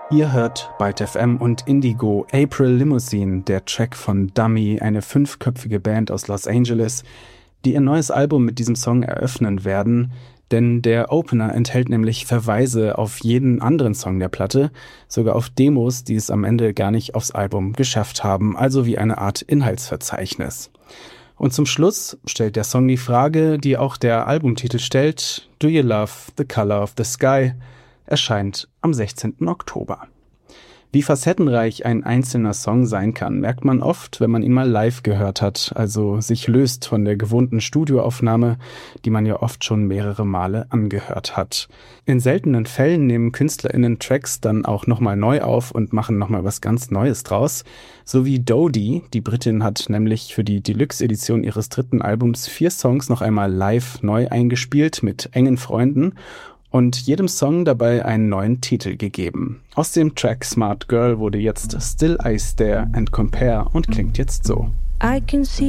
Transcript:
Ihr hört Byte FM und Indigo, April Limousine, der Track von Dummy, eine 5-köpfige Band aus Los Angeles, die ihr neues Album mit diesem Song eröffnen werden, denn der Opener enthält nämlich Verweise auf jeden anderen Song der Platte, sogar auf Demos, die es am Ende gar nicht aufs Album geschafft haben, also wie eine Art Inhaltsverzeichnis. Und zum Schluss stellt der Song die Frage, die auch der Albumtitel stellt: Do you love the color of the sky? Erscheint am 16. Oktober. Wie facettenreich ein einzelner Song sein kann, merkt man oft, wenn man ihn mal live gehört hat, also sich löst von der gewohnten Studioaufnahme, die man ja oft schon mehrere Male angehört hat. In seltenen Fällen nehmen KünstlerInnen Tracks dann auch nochmal neu auf und machen nochmal was ganz Neues draus. So wie Dodie, die Britin hat nämlich für die Deluxe-Edition ihres 3. Albums 4 Songs noch einmal live neu eingespielt mit engen Freunden und jedem Song dabei einen neuen Titel gegeben. Aus dem Track Smart Girl wurde jetzt Still I Stare and Compare und klingt jetzt so. I can see